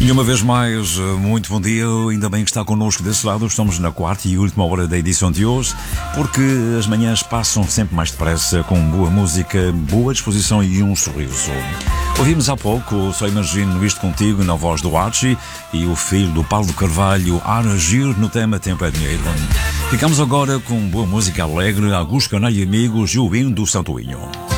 E uma vez mais, muito bom dia, ainda bem que está connosco desse lado. Estamos na quarta e última hora da edição de hoje, porque as manhãs passam sempre mais depressa, com boa música, boa disposição e um sorriso. Ouvimos há pouco Só Imagino Isto Contigo na voz do Archie e o filho do Paulo Carvalho a agir no tema Tempo é Dinheiro. Ficamos agora com boa música alegre, Augusto Canalha e Amigos e o hino do Santoinho.